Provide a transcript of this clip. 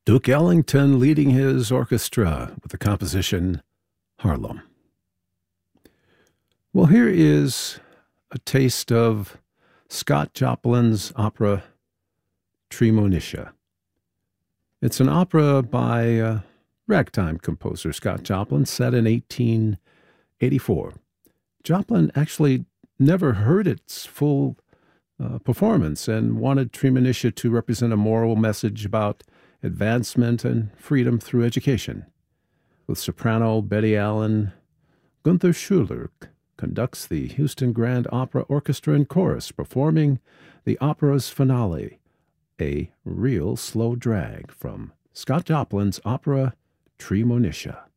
Duke Ellington leading his orchestra with the composition Harlem. Well, here is a taste of Scott Joplin's opera Treemonisha. It's an opera by ragtime composer Scott Joplin, set in 1884. Joplin actually never heard its full performance and wanted Treemonisha to represent a moral message about advancement and freedom through education. With soprano Betty Allen, Gunther Schuller conducts the Houston Grand Opera Orchestra and Chorus, performing the opera's finale, a real slow drag from Scott Joplin's opera Treemonisha.